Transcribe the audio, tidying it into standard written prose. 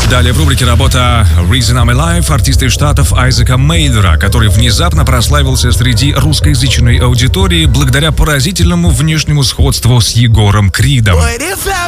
Далее в рубрике работа Reason I'm Alive артиста из Штатов Айзека Мейдера, который внезапно прославился среди русскоязычной аудитории благодаря поразительному внешнему сходству с Егором Кридом.